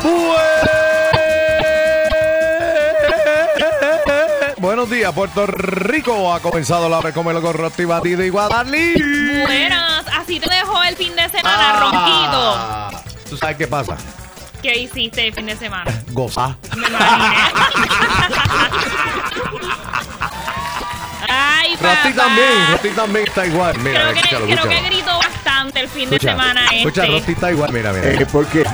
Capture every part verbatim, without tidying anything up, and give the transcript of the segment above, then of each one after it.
Buenos días, Puerto Rico. Ha comenzado la hora de comerlo con Roti Batido y Guadalí. Buenas, así te dejó el fin de semana, ah, ronquito. ¿Tú sabes qué pasa? ¿Qué hiciste el fin de semana? Gozar. Me imaginé. Ay, papá. Roti también, Roti también está igual. Mira, creo que, escúchalo, creo escúchalo. que gritó bastante el fin Escucha, de semana este. Escucha, Roti está igual. Mira, mira. Eh, ¿Por qué?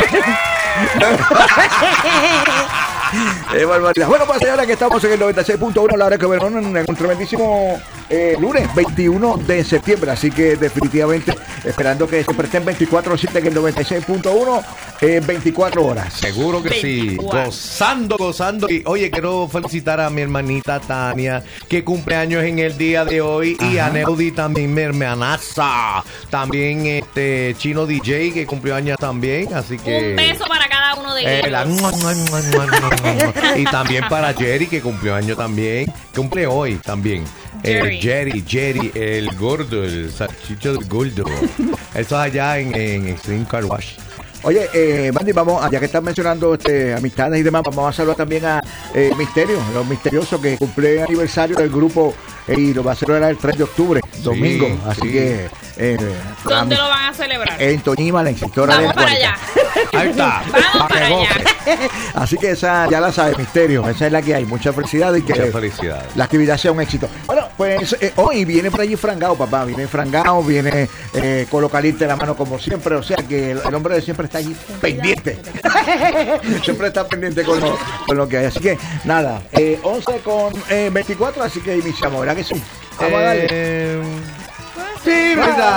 Eh, barbaridad. Bueno, pues señora, que estamos en el noventa y seis punto uno, la hora que verán en un tremendísimo eh, lunes, veintiuno de septiembre. Así que definitivamente esperando que se presten veinticuatro siete en el noventa y seis punto uno, eh, veinticuatro horas. Seguro que sí, veinticuatro. gozando, gozando. Y oye, quiero felicitar a mi hermanita Tania, que cumple años en el día de hoy. Ajá. Y a Neudi también, mi hermanaza. También este Chino D J, que cumplió años también. Así que un beso para cada uno de eh, ellos. la, mua, mua, mua, mua, mua. Y también para Jerry, que cumplió año también. Cumple hoy también. Jerry. Eh, Jerry, Jerry, el gordo, el salchicho del gordo. Eso allá en, en Extreme Car Wash. Oye, eh, Mandy, vamos, ya que estás mencionando este, amistades y demás, vamos a saludar también a eh, Misterio, los misteriosos, que cumple aniversario del grupo eh, y lo va a celebrar el tres de octubre, domingo. Sí, así sí. que... Eh, ¿Dónde lo van a celebrar? En Toñima, la sectora de Vamos la para cuarta. allá. Ahí está. Vamos para allá. Así que esa ya la sabes, Misterio, esa es la que hay. Mucha felicidad y que Muchas felicidades. la actividad sea un éxito. Bueno, pues eh, hoy viene por allí Frangao, papá. Viene Frangao, viene eh, colocaliste la mano como siempre. O sea que el, el hombre de siempre está allí pendiente. Siempre está pendiente con lo, con lo que hay. Así que nada, eh, once con eh, veinticuatro, así que iniciamos, ¿verdad que sí? Vamos a darle. Eh, sí, verdad.